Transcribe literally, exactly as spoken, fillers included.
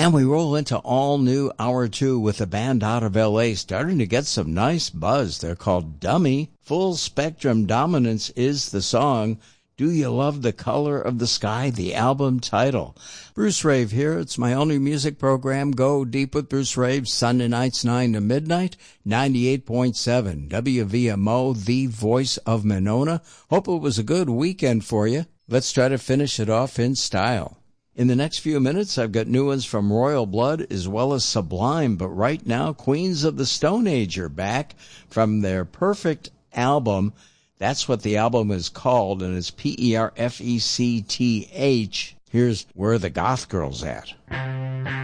And we roll into all new hour two with a band out of L A starting to get some nice buzz. They're called Dummy. Full Spectrum Dominance is the song. Do You Love the Color of the Sky, the album title. Bruce Rave here. It's my only music program. Go Deep with Bruce Rave, Sunday nights nine to midnight, ninety-eight point seven W V M O, the voice of Monona. Hope it was a good weekend for you. Let's try to finish it off in style. In the next few minutes, I've got new ones from Royal Blood as well as Sublime. But right now, Queens of the Stone Age are back from their Perfect album. That's what the album is called, and it's P E R F E C T H. Here's Where the Goth Girl's At.